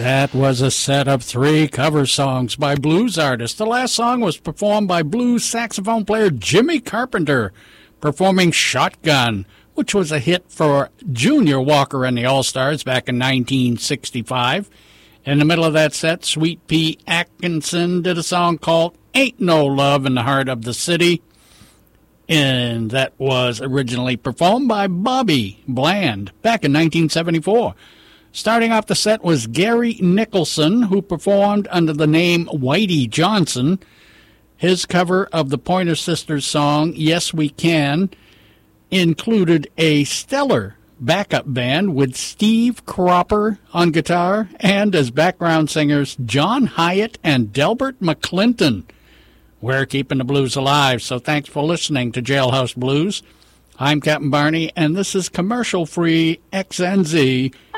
That was a set of 3 cover songs by blues artists. The last song was performed by blues saxophone player Jimmy Carpenter, performing Shotgun, which was a hit for Junior Walker and the All-Stars back in 1965. In the middle of that set, Sweet Pea Atkinson did a song called Ain't No Love in the Heart of the City, and that was originally performed by Bobby Bland back in 1974. Starting off the set was Gary Nicholson, who performed under the name Whitey Johnson. His cover of the Pointer Sisters song, Yes We Can, included a stellar backup band with Steve Cropper on guitar and as background singers John Hyatt and Delbert McClinton. We're keeping the blues alive, so thanks for listening to Jailhouse Blues. I'm Captain Barney, and this is commercial-free XNZ